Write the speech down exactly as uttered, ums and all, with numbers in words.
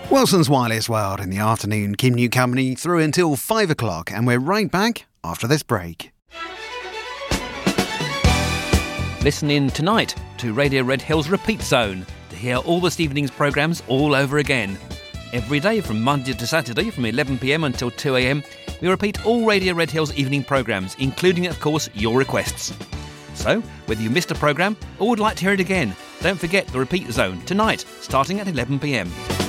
Wilson's Wireless World in the afternoon. Kim New Company through until five o'clock, and we're right back after this break. Listen in tonight to Radio Red Hills Repeat Zone to hear all this evening's programmes all over again. Every day from Monday to Saturday from eleven p m until two a m, we repeat all Radio Red Hills evening programmes, including, of course, your requests. So, whether you missed a programme or would like to hear it again, don't forget the Repeat Zone tonight, starting at eleven p m.